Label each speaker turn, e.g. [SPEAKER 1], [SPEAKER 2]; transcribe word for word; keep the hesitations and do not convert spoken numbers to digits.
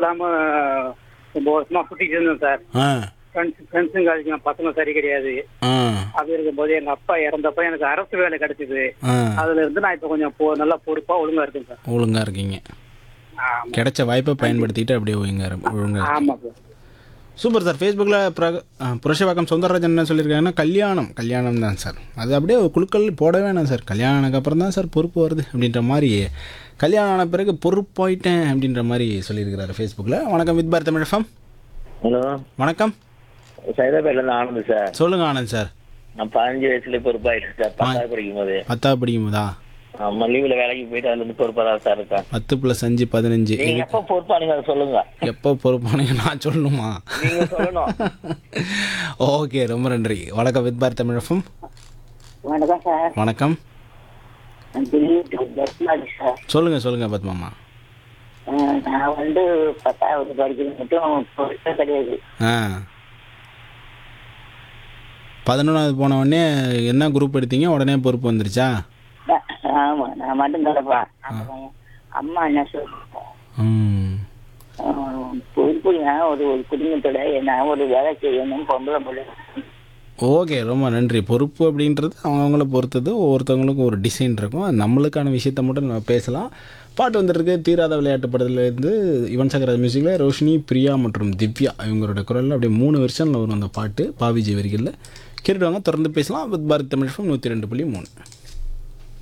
[SPEAKER 1] இல்லாம ரொம்ப வருஷமா சுத்திட்டு இருந்தேன் சார்.
[SPEAKER 2] ஆ
[SPEAKER 1] ஃப்ரெண்ட்ஸ் ஃப்ரெண்ட்ஸுங்க அதுக்கு பசங்க சரி கிடையாது.
[SPEAKER 2] ஆ
[SPEAKER 1] அப்படி இருக்கும்போது எங்க அப்பா இறந்தப்ப எனக்கு அரசு வேலை கிடைச்சது.
[SPEAKER 2] ஆ
[SPEAKER 1] அதுல இருந்து நான் இப்ப கொஞ்சம் பொ- நல்லா பொறுப்பா ஒழுங்கா இருக்கேன் சார்.
[SPEAKER 2] ஒழுங்காக இருக்கீங்க.
[SPEAKER 1] ஆமா.
[SPEAKER 2] கிடைச்ச வாய்ப்பை பயன்படுத்திட்டு அப்படியே ஒழுங்கா ஒழுங்காக இருக்கீங்க.
[SPEAKER 1] ஆமா சார்.
[SPEAKER 2] Super sir. ஃபேஸ்புக்கில் பிர புரஷவாக்கம் சௌந்தரராஜன் என்ன சொல்லியிருக்காங்கன்னா, கல்யாணம் கல்யாணம் தான் சார். அது அப்படியே குழுக்கள் போட வேணாம் சார். கல்யாணம் ஆனதுக்கப்புறம் தான் சார் பொறுப்பு வருது அப்படின்ற மாதிரி, கல்யாணம் ஆன பிறகு பொறுப்பாயிட்டேன் அப்படின்ற மாதிரி சொல்லியிருக்கிறாரு ஃபேஸ்புக்கில். வணக்கம் with Bharat Tamil FM.
[SPEAKER 3] Hello,
[SPEAKER 2] வணக்கம்,
[SPEAKER 3] சைதாபேட்ல இருந்து ஆனந்த் சார்.
[SPEAKER 2] சொல்லுங்கள் ஆனந்த் சார்.
[SPEAKER 3] நான் பதினஞ்சு வயசுல பொறுப்பாயிட்டேன் சார். பத்தாவது படிக்கும் போது.
[SPEAKER 2] பத்தாவது படிக்கும் போதா?
[SPEAKER 3] ஆமா, லீவுல வேலைக்கு போயிட்டு அதுல இருந்து பொறுப்பா தான் சார் இருக்கேன்.
[SPEAKER 2] பத்து ப்ளஸ் அஞ்சு பதினஞ்சு.
[SPEAKER 3] நீங்க எப்ப பொறுப்பானீங்க அதை சொல்லுங்க.
[SPEAKER 2] எப்போ பொறுப்பானீங்க நான் சொல்லணுமா?
[SPEAKER 3] நீங்க சொல்லணும்.
[SPEAKER 2] ஓகே, ரொம்ப நன்றி. வணக்கம் வித் பாரத் தமிழ் எஃப்எம்.
[SPEAKER 4] வணக்கம் சார்.
[SPEAKER 2] வணக்கம்,
[SPEAKER 4] நான் திடீர்னு பத்மாவதி சார்.
[SPEAKER 2] சொல்லுங்கள் சொல்லுங்கள் பத்மாமா.
[SPEAKER 4] அஹ் நான் வந்து பத்தாவது படிக்கிறது மட்டும் பொறுப்பே கிடையாது.
[SPEAKER 2] ஆ பதினொன்றாவது போன உடனே என்ன குரூப் எடுத்தீங்க? உடனே பொறுப்பு வந்துருச்சா?
[SPEAKER 4] நான்- ஆமா, நான் மட்டும் கிடப்பா. அம்மா என்ன சொல்றாங்க,
[SPEAKER 2] ம்
[SPEAKER 4] பொறுப்பு நான் ஒரு ஒரு குடும்பத்தோட நான் ஒரு வேலை செய்யணும், பொம்பளை பிள்ளை.
[SPEAKER 2] ஓகே, ரொம்ப நன்றி. பொறுப்பு அப்படின்றது அவங்கவுங்கள பொறுத்தது. ஒவ்வொருத்தவங்களுக்கும் ஒரு டிசைன் இருக்கும். அது நம்மளுக்கான விஷயத்த மட்டும் நம்ம பேசலாம். பாட்டு வந்துருக்கு தீராத விளையாட்டு படத்துலேருந்து யுவன் சங்கர் மியூசிக்கில் ரோஷினி, பிரியா மற்றும் திவ்யா இவங்களோட குரலில் அப்படியே மூணு வருஷனில் வரும் அந்த பாட்டு. பாவிஜி வரிகளில் கேட்டுடுவாங்க. தொடர்ந்து பேசலாம் வித் பாரத் தமிழ் எஃப்எம் நூற்றி ரெண்டு புள்ளி மூணு.